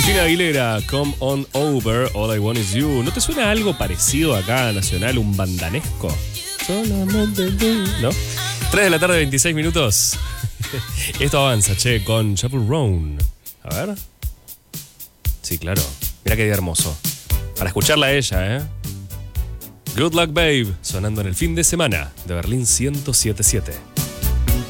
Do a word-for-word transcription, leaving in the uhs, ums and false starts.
Cristina Aguilera, Come On Over, All I Want Is You. ¿No te suena algo parecido acá, nacional, un bandanesco? Solamente tú, ¿no? tres de la tarde, veintiséis minutos. Esto avanza, che, con Chappell Roan. A ver. Sí, claro. Mira qué día hermoso. Para escucharla a ella, ¿eh? Good Luck Babe, sonando en el fin de semana de Berlín ciento siete punto siete.